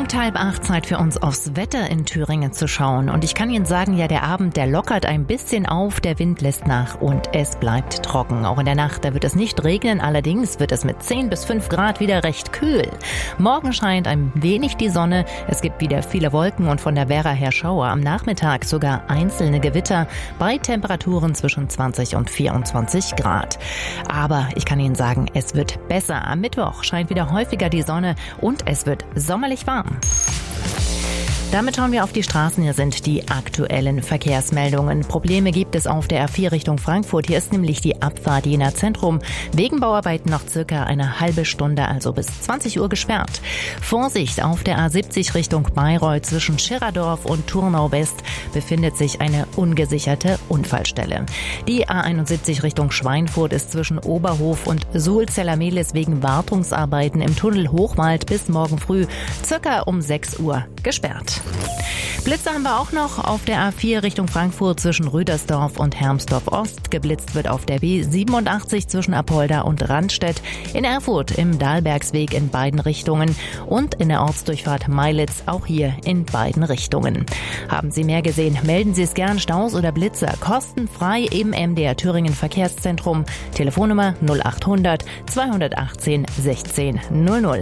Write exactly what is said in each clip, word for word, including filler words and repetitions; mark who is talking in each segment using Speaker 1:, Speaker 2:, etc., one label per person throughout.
Speaker 1: Punkt halb acht, Zeit für uns aufs Wetter in Thüringen zu schauen. Und ich kann Ihnen sagen, ja, der Abend, der lockert ein bisschen auf, der Wind lässt nach und es bleibt trocken. Auch in der Nacht, da wird es nicht regnen, allerdings wird es mit zehn bis fünf Grad wieder recht kühl. Morgen scheint ein wenig die Sonne, es gibt wieder viele Wolken und von der Werra her Schauer. Am Nachmittag sogar einzelne Gewitter bei Temperaturen zwischen zwanzig und vierundzwanzig Grad. Aber ich kann Ihnen sagen, es wird besser. Am Mittwoch scheint wieder häufiger die Sonne und es wird sommerlich warm. Damit schauen wir auf die Straßen. Hier sind die aktuellen Verkehrsmeldungen. Probleme gibt es auf der A vier Richtung Frankfurt. Hier ist nämlich die Abfahrt Jena Zentrum wegen Bauarbeiten noch circa eine halbe Stunde, also bis zwanzig Uhr gesperrt. Vorsicht, auf der A siebzig Richtung Bayreuth zwischen Schirradorf und Turnau West befindet sich eine ungesicherte Unfallstelle. Die A einundsiebzig Richtung Schweinfurt ist zwischen Oberhof und Sulzeller-Mehlis wegen Wartungsarbeiten im Tunnel Hochwald bis morgen früh circa um sechs Uhr gesperrt. Blitze haben wir auch noch auf der A vier Richtung Frankfurt zwischen Rüdersdorf und Hermsdorf Ost. Geblitzt wird auf der B siebenundachtzig zwischen Apolda und Randstedt, in Erfurt im Dahlbergsweg in beiden Richtungen und in der Ortsdurchfahrt Meilitz auch hier in beiden Richtungen. Haben Sie mehr gesehen, melden Sie es gern, Staus oder Blitze, kostenfrei im M D R Thüringen Verkehrszentrum. Telefonnummer null achthundert zweihundertachtzehn sechzehn null null.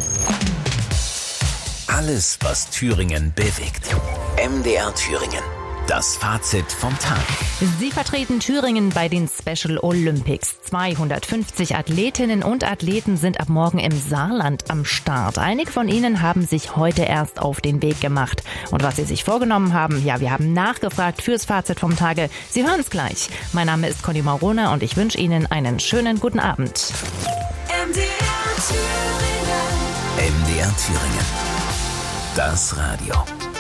Speaker 2: Alles, was Thüringen bewegt. M D R Thüringen. Das Fazit vom Tag.
Speaker 1: Sie vertreten Thüringen bei den Special Olympics. zweihundertfünfzig Athletinnen und Athleten sind ab morgen im Saarland am Start. Einige von ihnen haben sich heute erst auf den Weg gemacht. Und was sie sich vorgenommen haben, ja, wir haben nachgefragt fürs Fazit vom Tage. Sie hören es gleich. Mein Name ist Conny Maurona und ich wünsche Ihnen einen schönen guten Abend.
Speaker 3: M D R Thüringen.
Speaker 2: M D R Thüringen. Das Radio.